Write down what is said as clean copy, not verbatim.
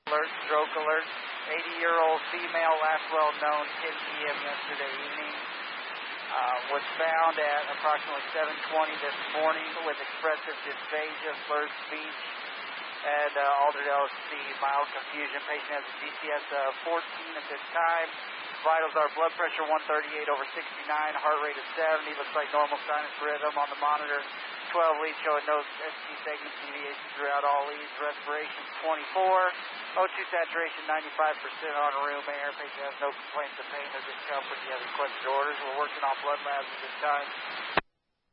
alert, stroke alert. 80-year-old female, last well known 10 p.m. yesterday evening. Was found at approximately 7:20 this morning with expressive dysphagia, slurred speech, and altered LFC, mild confusion. Patient has a GCS of 14 at this time. Vitals are blood pressure 138 over 69, heart rate of 70. Looks like normal sinus rhythm on the monitor. 12 leads showing no ST segment deviation throughout all leads. Respiration 24. O2 saturation 95% on room air. Patient has no complaints of pain or discomfort. If you have any questions or orders, we're working on blood labs at this time.